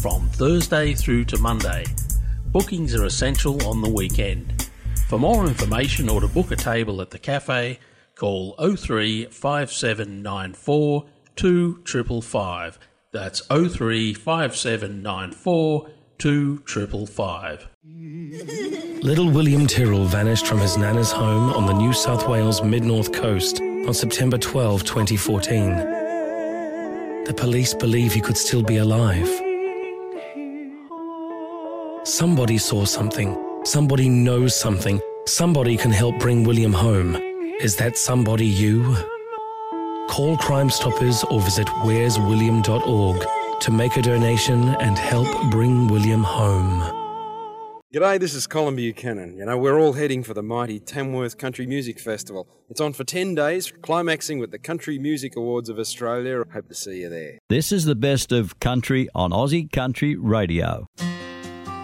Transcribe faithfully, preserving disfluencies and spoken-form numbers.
from Thursday through to Monday. Bookings are essential on the weekend. For more information or to book a table at the cafe, call oh three five seven nine four two five five five. That's oh three five seven nine four two five five five. Little William Tyrrell vanished from his nana's home on the New South Wales mid-north coast on September twelfth, twenty fourteen. The police believe he could still be alive. Somebody saw something. Somebody knows something. Somebody can help bring William home. Is that somebody you? Call Crime Stoppers or visit where's william dot org to make a donation and help bring William home. G'day, this is Colin Buchanan. You know, we're all heading for the mighty Tamworth Country Music Festival. It's on for ten days, climaxing with the Country Music Awards of Australia. Hope to see you there. This is the best of country on Aussie Country Radio.